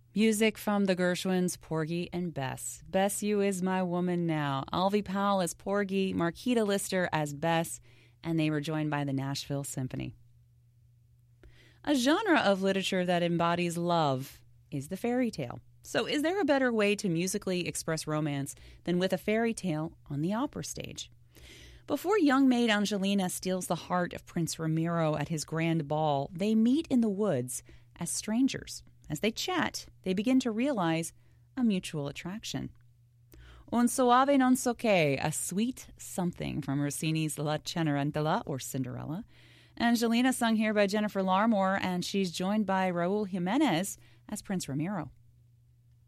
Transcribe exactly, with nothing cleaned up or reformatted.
Music from the Gershwins, Porgy and Bess. Bess, you is my woman now. Alvy Powell as Porgy, Marquita Lister as Bess, and they were joined by the Nashville Symphony. A genre of literature that embodies love is the fairy tale. So is there a better way to musically express romance than with a fairy tale on the opera stage? Before young maid Angelina steals the heart of Prince Ramiro at his grand ball, they meet in the woods as strangers. As they chat, they begin to realize a mutual attraction. Un soave non so che, a sweet something from Rossini's La Cenerentola, or Cinderella. Angelina, sung here by Jennifer Larmore, and she's joined by Raul Jimenez as Prince Ramiro.